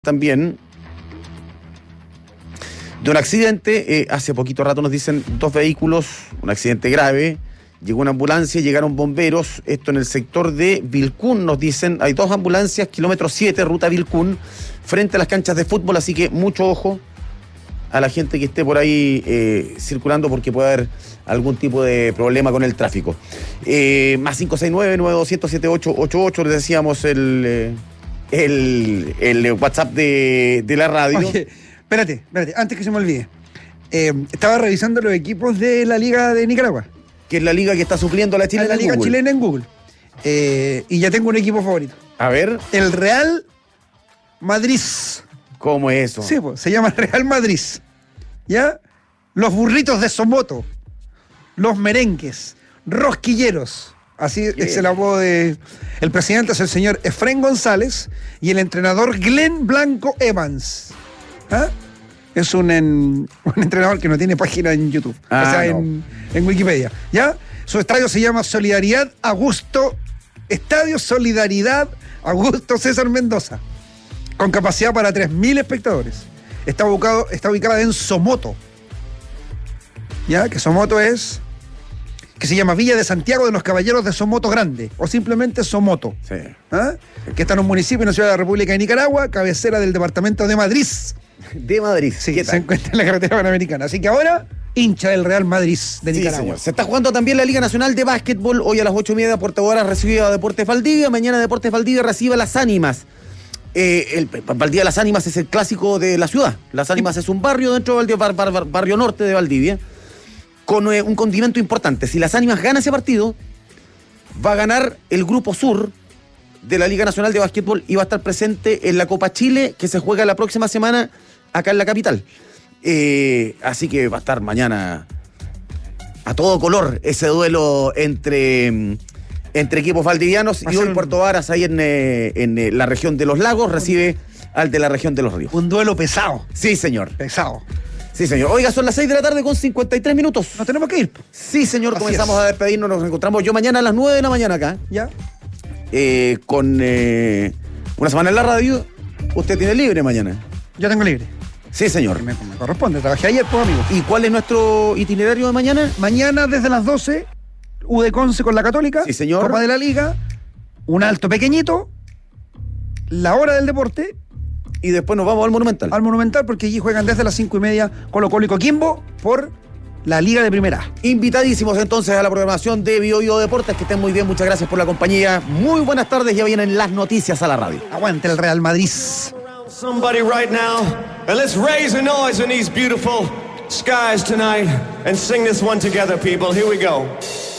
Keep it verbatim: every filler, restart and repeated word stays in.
También de un accidente, eh, hace poquito rato nos dicen dos vehículos, un accidente grave, llegó una ambulancia, llegaron bomberos, esto en el sector de Vilcún, nos dicen, hay dos ambulancias, kilómetro siete, ruta Vilcún, frente a las canchas de fútbol, así que mucho ojo a la gente que esté por ahí eh, circulando porque puede haber algún tipo de problema con el tráfico. Eh, más cinco seis nueve, nueve dos cero, siete ocho ocho ocho, les decíamos el... Eh, El, el WhatsApp de, de la radio. Oye, espérate, espérate, antes que se me olvide. Eh, estaba revisando los equipos de la Liga de Nicaragua. Que es la liga que está supliendo a la chilena a la Liga en Google. chilena en Google. Eh, y ya tengo un equipo favorito. A ver. El Real Madrid. ¿Cómo es eso? Sí, pues, se llama Real Madrid. ¿Ya? Los burritos de Somoto. Los merengues. Rosquilleros. Así Bien. Es el apodo de... El presidente es el señor Efraín González y el entrenador Glenn Blanco Evans. ¿Ah? Es un, en, un entrenador que no tiene página en YouTube. Ah, o sea, no. en, en Wikipedia. ¿Ya? Su estadio se llama Solidaridad Augusto... Estadio Solidaridad Augusto César Mendoza. Con capacidad para tres mil espectadores. Está ubicado, está ubicada en Somoto. ¿Ya? Que Somoto es... que se llama Villa de Santiago de los Caballeros de Somoto Grande, o simplemente Somoto, sí. ¿Ah? Que está en un municipio en la ciudad de la República de Nicaragua, cabecera del departamento de Madrid. De Madrid, sí, se encuentra en la carretera panamericana. Así que ahora, hincha del Real Madrid de Nicaragua. Sí, señor. Se está jugando también la Liga Nacional de Básquetbol, hoy a las ocho y media Puerto Varas recibe a Deportes Valdivia, mañana Deportes Valdivia recibe a Las Ánimas. Eh, el Valdivia Las Ánimas es el clásico de la ciudad. Las Ánimas es un barrio dentro de Valdivia, bar, bar, bar, barrio norte de Valdivia, con eh, un condimento importante. Si Las Ánimas gana ese partido, va a ganar el Grupo Sur de la Liga Nacional de Básquetbol y va a estar presente en la Copa Chile, que se juega la próxima semana acá en la capital. Eh, así que va a estar mañana a todo color ese duelo entre, entre equipos valdivianos. Y hoy Puerto Varas, ahí en, eh, en eh, la región de los lagos, recibe al de la región de los ríos. Un duelo pesado. Sí, señor. Pesado. Sí, señor. Oiga, son las seis de la tarde con cincuenta y tres minutos. ¿Nos tenemos que ir? Sí, señor. Así Comenzamos es. a despedirnos. Nos encontramos yo mañana a las nueve de la mañana acá. Ya. Eh, con eh, una semana en la radio. Usted tiene libre mañana. Yo tengo libre. Sí, señor. Me, me corresponde. Trabajé ayer, pues, amigo. ¿Y cuál es nuestro itinerario de mañana? Mañana desde las doce, U de Conce con la Católica. Sí, señor. Copa de la Liga. Un alto pequeñito. La hora del deporte. Y después nos vamos al Monumental. Al Monumental, porque allí juegan desde las cinco y media Colo Colo y Coquimbo por la Liga de Primera A. Invitadísimos entonces a la programación de Bio Bio Deportes. Que estén muy bien, muchas gracias por la compañía. Muy buenas tardes, ya vienen las noticias a la radio. Aguante el Real Madrid. Somebody right now, and let's raise a noise in these beautiful skies tonight and sing this one together, people. Here we go.